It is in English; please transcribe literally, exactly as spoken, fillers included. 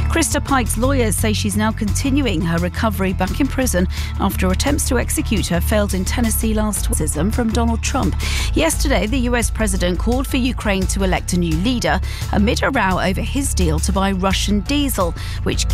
Krista Pike's lawyers say she's now continuing her recovery back in prison after attempts to execute her failed in Tennessee last week from Donald Trump. Yesterday, the U S president called for Ukraine to elect a new leader amid a row over his deal to buy Russian diesel, which